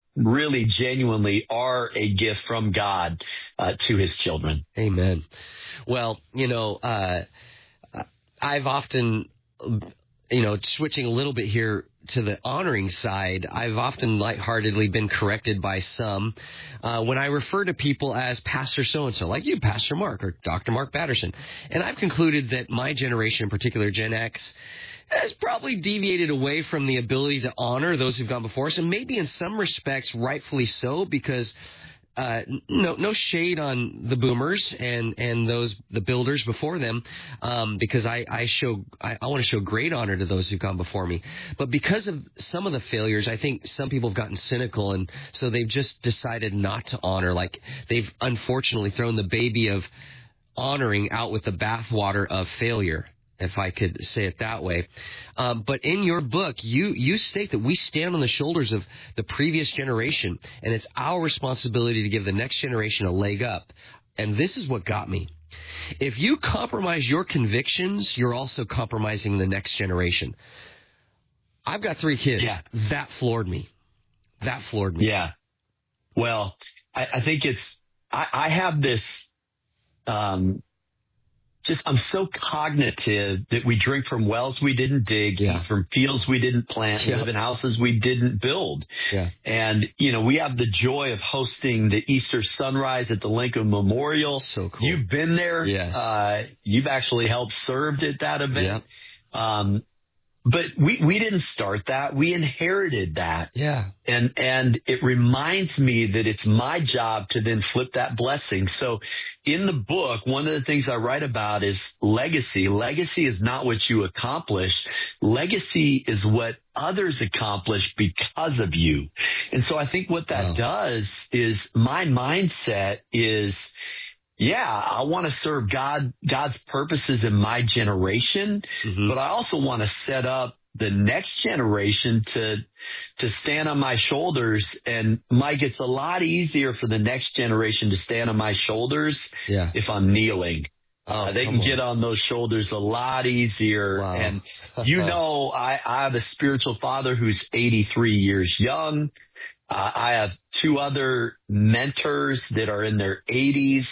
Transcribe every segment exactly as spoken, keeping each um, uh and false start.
really genuinely are a gift from God uh, to his children. Amen. Well, you know, uh, I've often, you know, switching a little bit here to the honoring side, I've often lightheartedly been corrected by some uh, when I refer to people as Pastor so-and-so, like you, Pastor Mark, or Doctor Mark Batterson. And I've concluded that my generation, in particular Gen X, has probably deviated away from the ability to honor those who've gone before us, and maybe in some respects rightfully so, because uh, no no shade on the boomers and, and those the builders before them, um, because I, I show I, I want to show great honor to those who've gone before me. But because of some of the failures, I think some people have gotten cynical, and so they've just decided not to honor. Like they've unfortunately thrown the baby of honoring out with the bathwater of failure, if I could say it that way. Um, but in your book, you, you state that we stand on the shoulders of the previous generation, and it's our responsibility to give the next generation a leg up. And this is what got me. If you compromise your convictions, you're also compromising the next generation. I've got three kids. Yeah. That floored me. That floored me. Yeah. Well, I, I think it's, I, I have this, um, Just, I'm so cognitive that we drink from wells we didn't dig, yeah. eat from fields we didn't plant, yeah. live in houses we didn't build. Yeah. And, you know, we have the joy of hosting the Easter sunrise at the Lincoln Memorial. So cool. You've been there. Yes. Uh, you've actually helped served at that event. Yeah. Um, But we, we didn't start that. We inherited that. Yeah. And, and it reminds me that it's my job to then flip that blessing. So in the book, one of the things I write about is legacy. Legacy is not what you accomplish. Legacy is what others accomplish because of you. And so I think what that wow. does is my mindset is, yeah, I want to serve God, God's purposes in my generation, mm-hmm. but I also want to set up the next generation to, to stand on my shoulders. And Mike, it's a lot easier for the next generation to stand on my shoulders yeah. if I'm kneeling. Oh, uh, they can on. get on those shoulders a lot easier. Wow. And you know, I, I have a spiritual father who's eighty-three years young. Uh, I have two other mentors that are in their eighties,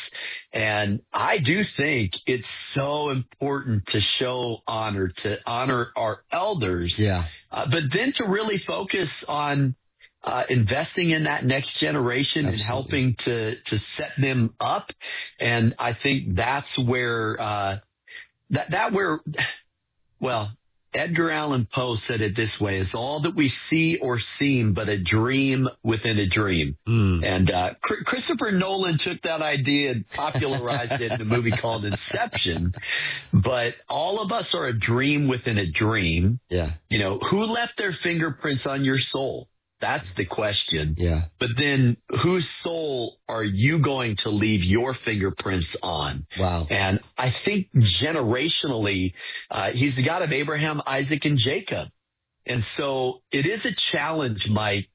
and I do think it's so important to show honor, to honor our elders. Yeah. Uh, but then to really focus on uh, investing in that next generation Absolutely. And helping to, to set them up. And I think that's where, uh, that, that where, well, Edgar Allan Poe said it this way: "Is all that we see or seem but a dream within a dream." Mm. And uh, Christopher Nolan took that idea and popularized it in a movie called Inception. But all of us are a dream within a dream. Yeah. You know, who left their fingerprints on your soul? That's the question. Yeah. But then whose soul are you going to leave your fingerprints on? Wow. And I think generationally, uh, he's the God of Abraham, Isaac, and Jacob. And so it is a challenge, Mike.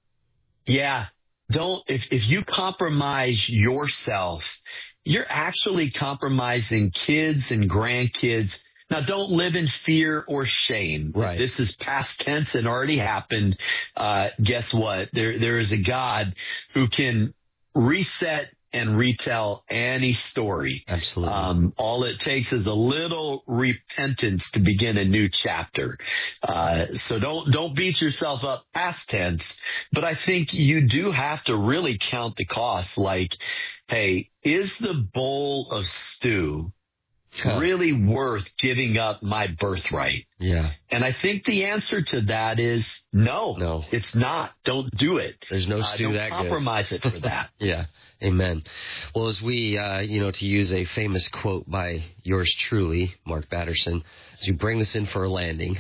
Yeah. Don't, if, if you compromise yourself, you're actually compromising kids and grandkids. Now, don't live in fear or shame. Right. This is past tense and already happened. Uh, guess what? There, there is a God who can reset and retell any story. Absolutely. Um, all it takes is a little repentance to begin a new chapter. Uh, so don't, don't beat yourself up past tense. But I think you do have to really count the cost. Like, hey, is the bowl of stew Huh. really worth giving up my birthright? Yeah. And I think the answer to that is no. No. It's not. Don't do it. There's no uh, stew don't that compromise good. it for that. Yeah. Amen. Well, as we, uh, you know, to use a famous quote by yours truly, Mark Batterson, as you bring this in for a landing,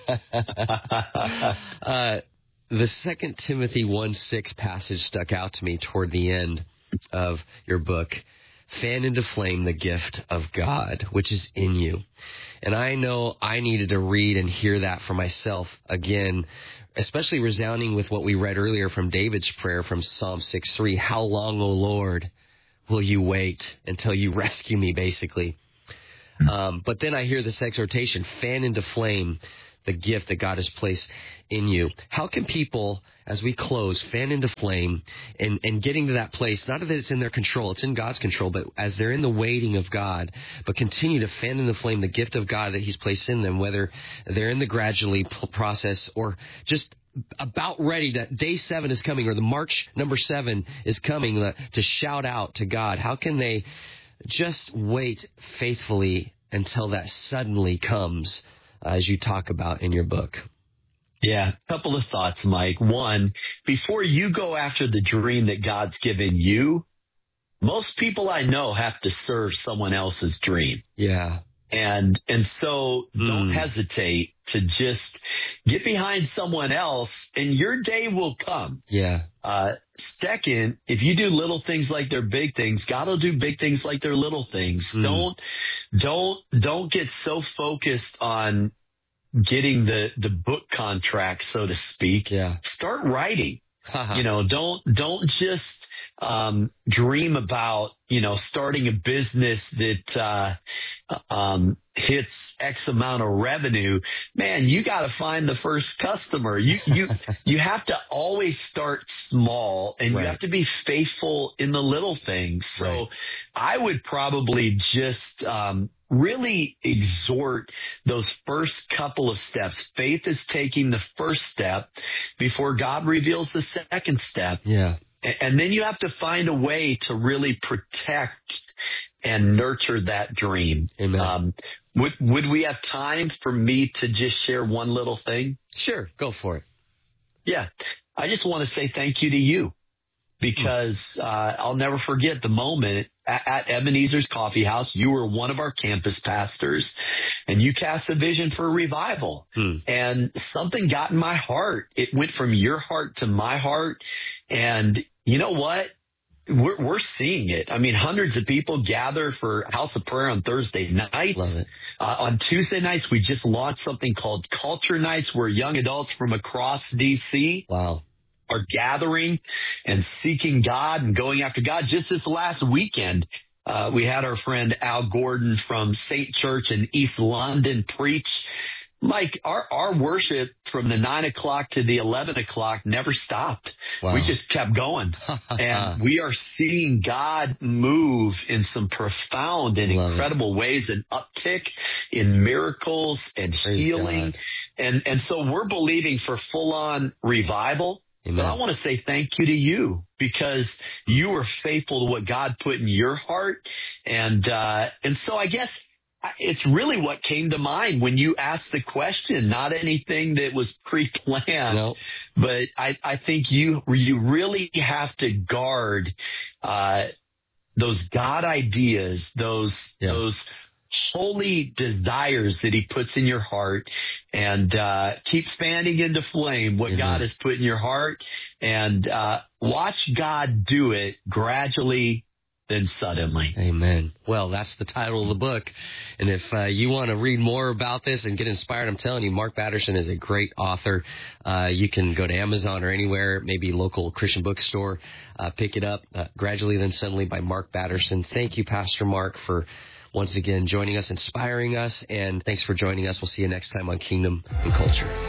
uh, the Second Timothy one six passage stuck out to me toward the end of your book. Fan into flame the gift of God, which is in you. And I know I needed to read and hear that for myself again, especially resounding with what we read earlier from David's prayer from Psalm six three. How long, O Lord, will you wait until you rescue me, basically? Um, but then I hear this exhortation, fan into flame the gift that God has placed in you. How can people, as we close, fan into flame and, and getting to that place, not that it's in their control, it's in God's control, but as they're in the waiting of God, but continue to fan into flame the gift of God that he's placed in them, whether they're in the gradually process or just about ready that day seven is coming or the March number seven is coming uh, to shout out to God. How can they just wait faithfully until that suddenly comes, uh, as you talk about in your book? Yeah, a couple of thoughts, Mike. One, before you go after the dream that God's given you, most people I know have to serve someone else's dream. Yeah. And and so don't Mm. hesitate to just get behind someone else and your day will come. Yeah. Uh, second, if you do little things like they're big things, God will do big things like they're little things. Mm. Don't don't don't get so focused on getting the, the book contract, so to speak. Yeah. Start writing. You know, don't don't just um, dream about, you know, starting a business that uh, um, hits X amount of revenue. Man, you got to find the first customer. You you you have to always start small, and Right. you have to be faithful in the little things. So Right. I would probably just um, really exhort those first couple of steps. Faith is taking the first step before God reveals the second step. Yeah. And then you have to find a way to really protect and nurture that dream. Amen. Um, would, would we have time for me to just share one little thing? Sure. Go for it. Yeah. I just want to say thank you to you because uh, I'll never forget the moment at, at Ebenezer's Coffee House. You were one of our campus pastors and you cast a vision for a revival. Hmm. And something got in my heart. It went from your heart to my heart. And you know what? We're, we're seeing it. I mean, hundreds of people gather for House of Prayer on Thursday nights. Love it. Uh, on Tuesday nights, we just launched something called Culture Nights, where young adults from across D C Wow. are gathering and seeking God and going after God. Just this last weekend, uh, we had our friend Al Gordon from Saint Church in East London preach. Mike, our, our worship from the nine o'clock to the eleven o'clock never stopped. Wow. We just kept going. And we are seeing God move in some profound and Love incredible it. ways, an uptick in miracles and Praise healing. God. And, and so we're believing for full on revival. Amen. But I want to say thank you to you because you were faithful to what God put in your heart. And, uh, and so I guess it's really what came to mind when you asked the question, not anything that was pre-planned, No. but I, I think you, you really have to guard, uh, those God ideas, those, Yeah. those holy desires that he puts in your heart, and uh, keep fanning into flame what Amen. God has put in your heart, and uh, watch God do it gradually, then suddenly. Amen. Well, that's the title of the book. And if uh, you want to read more about this and get inspired, I'm telling you, Mark Batterson is a great author. Uh, you can go to Amazon or anywhere, maybe local Christian bookstore, uh, pick it up, uh, Gradually Then Suddenly by Mark Batterson. Thank you, Pastor Mark, for once again joining us, inspiring us, and thanks for joining us. We'll see you next time on Kingdom and Culture.